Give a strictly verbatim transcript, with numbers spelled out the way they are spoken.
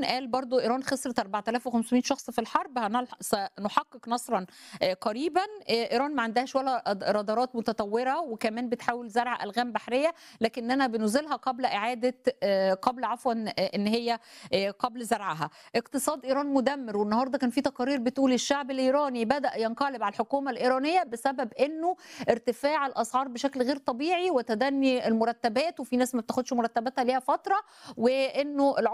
ايران قال برضو ايران خسرت أربعة آلاف وخمسمائة شخص في الحرب، هنلح- سنحقق نصرا آه، قريبا. آه، ايران ما عندهاش ولا أد- رادارات متطوره، وكمان بتحاول زرع الغام بحريه، لكننا بنزيلها قبل اعاده آه، قبل عفوا آه، ان هي آه، قبل زرعها. اقتصاد ايران مدمر، والنهارده كان في تقارير بتقول الشعب الايراني بدا ينقلب على الحكومه الايرانيه بسبب انه ارتفاع الاسعار بشكل غير طبيعي وتدني المرتبات، وفي ناس ما بتاخدش مرتباتها ليها فتره، وانه